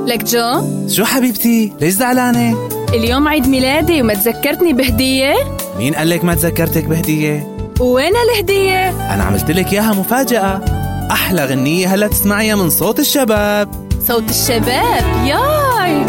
لك جو. شو حبيبتي؟ ليش زعلانة؟ اليوم عيد ميلادي وما تذكرتني بهدية؟ مين قال لك ما تذكرتك بهدية؟ وين الهدية؟ أنا عملت لك إياها مفاجأة. أحلى غنية هلا تسمعيها من صوت الشباب. صوت الشباب؟ يا